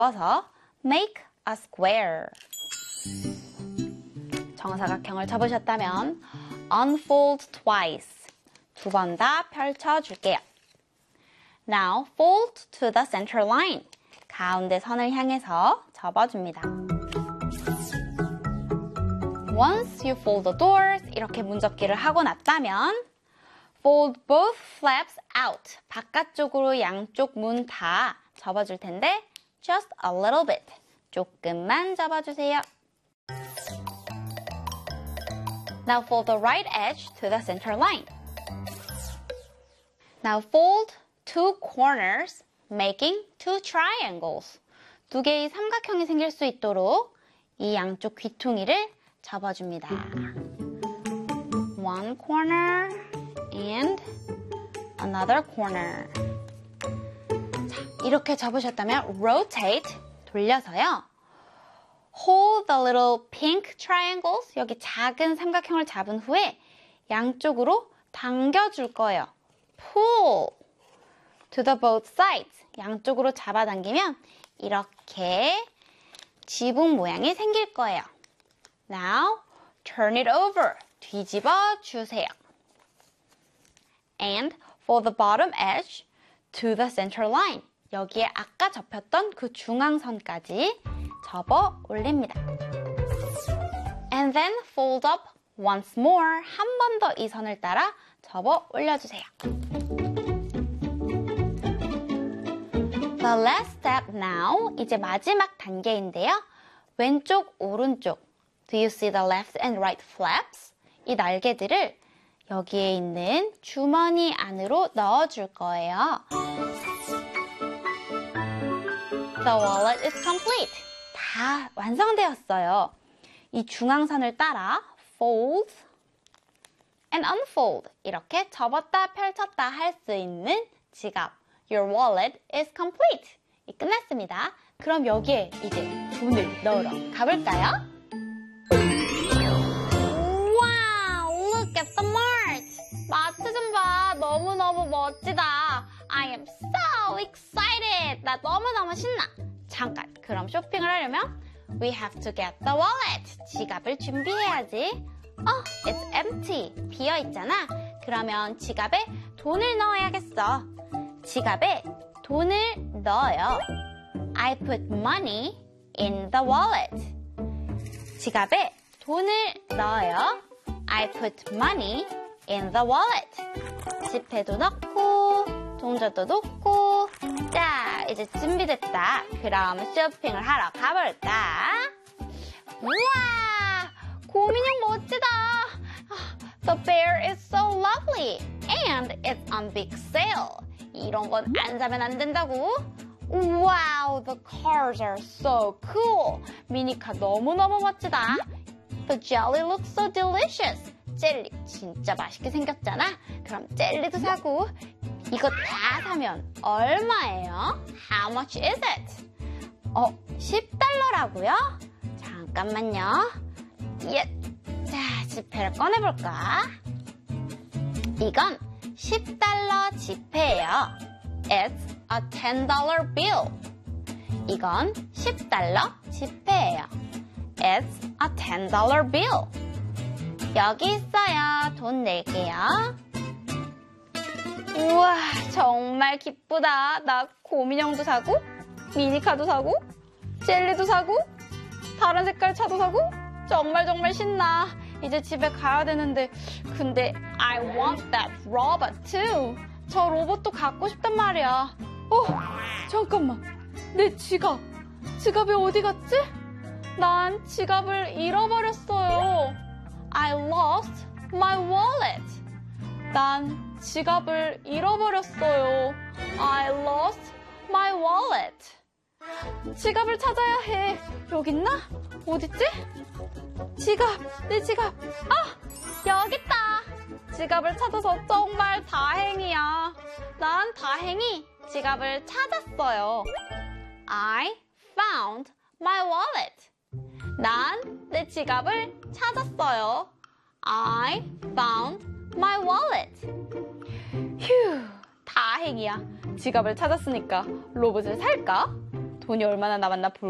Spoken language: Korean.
바꿔서 make a square. 정사각형을 접으셨다면 unfold twice. 2번 다 펼쳐줄게요. Now fold to the center line. 가운데 선을 향해서 접어줍니다. Once you fold the doors, 이렇게 문접기를 하고 났다면 fold both flaps out. 바깥쪽으로 양쪽 문 다 접어줄 텐데 just a little bit. 조금만 접어주세요. Now fold the right edge to the center line. Now fold two corners, making two triangles. 2개의 삼각형이 생길 수 있도록 이 양쪽 귀퉁이를 접어줍니다. One corner and another corner. 자, 이렇게 접으셨다면 rotate, 돌려서요. Hold the little pink triangles. 여기 작은 삼각형을 잡은 후에 양쪽으로 당겨줄 거예요. Pull to the both sides. 양쪽으로 잡아당기면 이렇게 지붕 모양이 생길 거예요. Now turn it over. 뒤집어 주세요. And for the bottom edge to the center line. 여기에 아까 접혔던 그 중앙선까지 접어 올립니다. And then fold up once more. 한 번 더 이 선을 따라 접어 올려주세요. The last step now. 이제 마지막 단계인데요. 왼쪽, 오른쪽. Do you see the left and right flaps? 이 날개들을 여기에 있는 주머니 안으로 넣어줄 거예요. The wallet is complete. 다 완성되었어요. 이 중앙선을 따라 fold and unfold. 이렇게 접었다 펼쳤다 할 수 있는 지갑. Your wallet is complete. 끝났습니다. 그럼 여기에 이제 돈을 넣으러 가볼까요? Wow, look at the mart. 마트 좀 봐. 너무너무 멋지다. I am so excited. 나 너무너무 신나. 잠깐, 그럼 쇼핑을 하려면 we have to get the wallet. 지갑을 준비해야지. It's empty. 비어있잖아. 그러면 지갑에 돈을 넣어야겠어. 지갑에 돈을 넣어요. I put money in the wallet. 지갑에 돈을 넣어요. I put money in the wallet. 지폐도 넣고 동전도 넣고. 자, 이제 준비됐다. 그럼 쇼핑을 하러 가볼까? 우와, 곰인형 멋지다. The bear is so lovely and it's on big sale. 이런 건 안 사면 안 된다고. Wow, the cars are so cool. 미니카 너무너무 멋지다. The jelly looks so delicious. 젤리 진짜 맛있게 생겼잖아. 그럼 젤리도 사고. 이거 다 사면 얼마예요? How much is it? 10달러라고요? 잠깐만요. 자, 지폐를 꺼내볼까? 이건 10달러 지폐예요. It's a $10 bill. 이건 10달러 지폐예요. It's a $10 bill. 여기 있어요. 돈 낼게요. 우와, 정말 기쁘다. 나 곰인형도 사고, 미니카도 사고, 젤리도 사고, 다른 색깔 차도 사고. 정말 신나. 이제 집에 가야 되는데, 근데 I want that robot too. 저 로봇도 갖고 싶단 말이야. 잠깐만. 내 지갑이 어디 갔지? 난 지갑을 잃어버렸어요. I lost my wallet. 난 지갑을 잃어버렸어요. I lost my wallet. 지갑을 찾아야 해. 여기 있나? 어딨지? 내 지갑. 여기 있다. 지갑을 찾아서 정말 다행이야. 난 다행히 지갑을 찾았어요. I found my wallet. 난 내 지갑을 찾았어요. I found my wallet. 휴, 다행이야. 지갑을 찾았으니까 로봇을 살까? 돈이 얼마나 남았나 볼